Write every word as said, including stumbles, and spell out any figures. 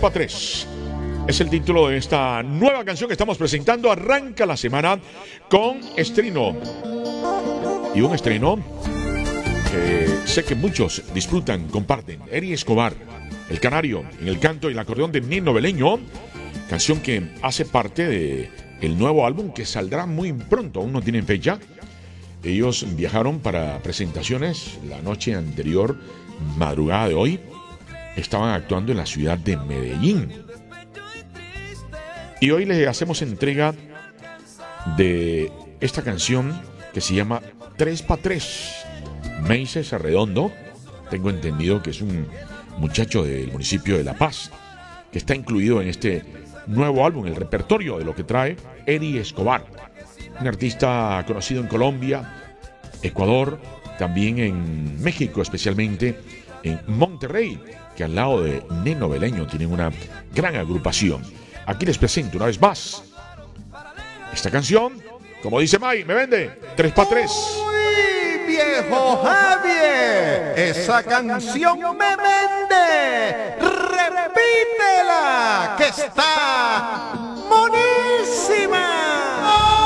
para tres. Es el título de esta nueva canción que estamos presentando. Arranca la semana con estreno. Y un estreno que sé que muchos disfrutan, comparten. Eddie Escobar, el canario, en el canto y el acordeón de Nino Veleño. Canción que hace parte de el nuevo álbum que saldrá muy pronto, aún no tienen fecha. Ellos viajaron para presentaciones la noche anterior, madrugada de hoy. Estaban actuando en la ciudad de Medellín. Y hoy les hacemos entrega de esta canción que se llama tres pa tres. Meises Arredondo, tengo entendido que es un muchacho del municipio de La Paz, que está incluido en este nuevo álbum, el repertorio de lo que trae Eddie Escobar. Un artista conocido en Colombia, Ecuador, también en México, especialmente en Monterrey, que al lado de Nino Veleño tienen una gran agrupación. Aquí les presento una vez más esta canción, como dice May, me vende tres pa tres. ¡Uy, viejo Javier! Esa canción me vende. Repítela, que está